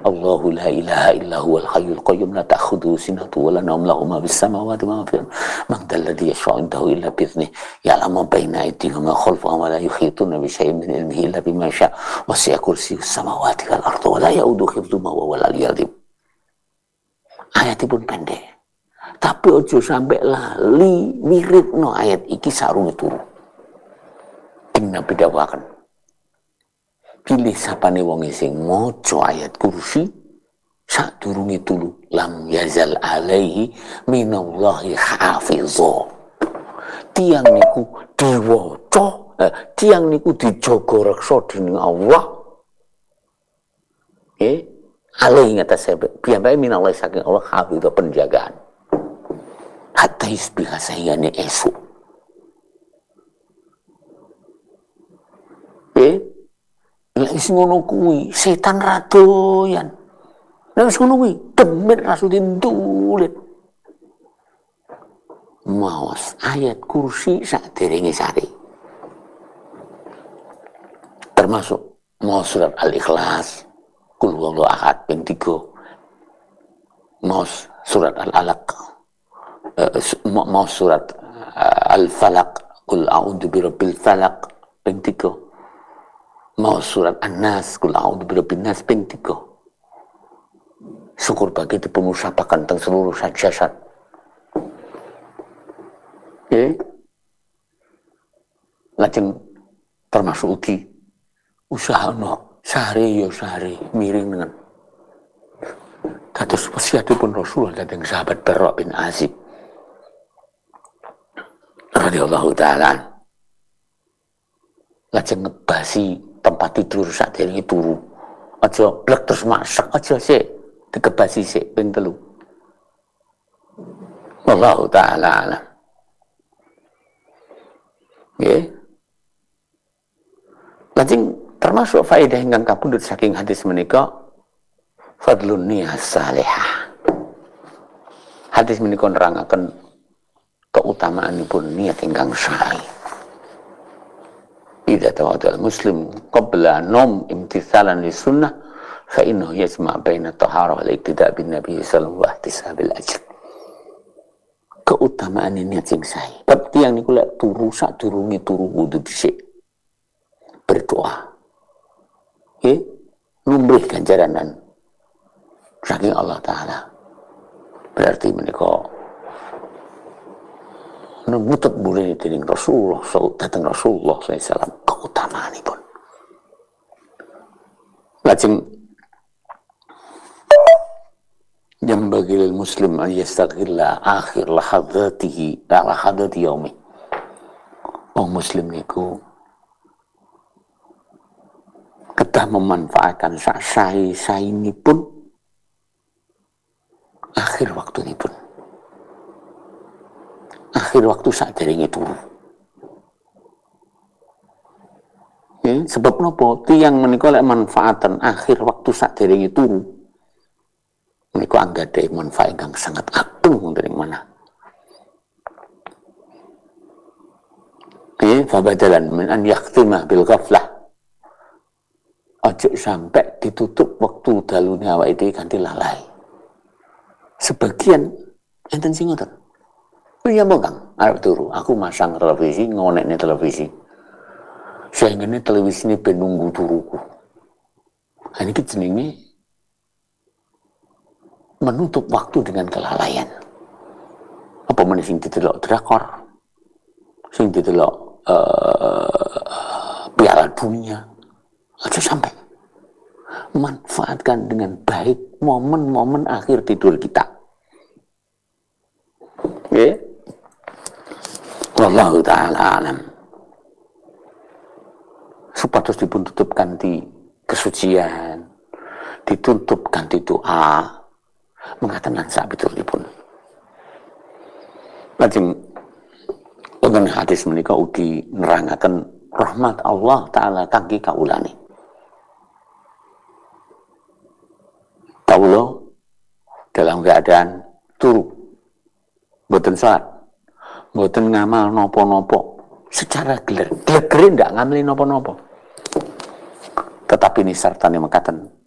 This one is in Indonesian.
Allahu la ilaha illa huwal hayyul qayyum la ta'khudhuhu sinatun wa la nawm lahu ma fis samawati wa ma fil ardi man dhal ladzi yashfa'u 'indahu illa bi idhnihi ya'lamu ma bayna aydihim wa ma khalfahum wa la yuhituna bi shay'in min ilmihi illa bima syaa wasi'a kursiyyuhus samawati wal ardi wa la ya'uduhu hifdhuhuma wa huwal 'aliyyul 'azim. Ayatipun pendek, tapi ojo sampai lali wiridno ayat iki sarunge turu. Nabi dawakan, pilih sapane wong sing maca ayat kursi sadurunge turu lam yazal alaihi minallahi hafizah. Tiang niku diwaca, tiang niku dijaga reksa dening Allah. Alaihi ngatas piyambake minallahi saking Allah hafizah penjagaan. Hatta isbiha sayane esuk. Lek wis ngono kuwi setan ra doyan. Lek wis ngono kuwi demit rasudi ntulit. Maos ayat kursi saderenge sare. Termasuk mau surat Al-Ikhlas, Qul huwallahu ahad ping 3. Mau surat Al-Alaq, mau surat Al-Falaq, Qul a'udzu birabbil falaq ping 3. Mau surat An-Nas, Qul a'udzu birabbin nas ping 3. Syukur bagi dipungusahakan tentang seluruh jasad. Lajeng termasuk ugi usahano sehari yo sehari miring dengan kados wasiatipun Rasulullah dhateng sahabat Barra bin Azib radhiyallahu taala. Lajeng ngebasi tempat tidur sadurunge turu. Aja blek terus masak, aja sik dikebasi sik ping 3. Wallahu taala alam. Nggih. Lajeng termasuk faedah ingkang kapundhut saking hadis menika fadlun niyah salihah. Hadis menika nerangaken keutamaanipun niat ingkang saleh. Idza tawadda al-muslim qabla nom imtithalan lis-sunnah fa innahu yajma' baina at-taharah wal iqtida' bin nabi sallallahu alaihi wasallam ajr. Keutamaan niat sing sae. Bab tiyang niku lek turu sadurunge turu wudu dhisik. Berdoa. Numbih ganjaranan saking Allah taala. Berarti menika nutup bulene dening Rasulullah sallallahu alaihi wasallam keutamaanipun. Lajeng yambagil muslim an yastaghilla akhir lahadzatihi lahadzati yaumi. Wong muslim niku kedah memanfaatkan sainipun akhir waktunipun. Akhir waktu sadurunge turu. Sebab napa tiyang menika lek manfaatan akhir waktu sadurunge turu. Menika anggadhahi manfaat ingkang sangat agung wonten ing manah. Fabadalan min an yakhtimah bil ghaflah. Ojo sampai ditutup waktu dalune awake dhewe kanthi lalai. Sebagian enten sing ngoten. Ya mbok Kang, arep turu. Aku masang televisi, ngonekne televisi. Sehingga televisi ini ben nunggu turuku. Ini jenenge menutup waktu dengan kelalaian. Apa meneh sing didelok drakor, sing didelok Piala Dunia. Aja sampai. Manfaatkan dengan baik momen-momen akhir tidur kita. Oke? Wallahu ta'ala alam. Supados dipun tutup kanthi kesucian, ditutup kanthi doa, mengatakan sabituripun. Lajeng wonten hadis menika ugi nerangaken rahmat Allah taala kangge kawulane. Kawula dalam keadaan turu, mboten salat, mboten ngamal napa-napa, secara geler ndak ngamali napa-napa. Tetapi ini sartane mekaten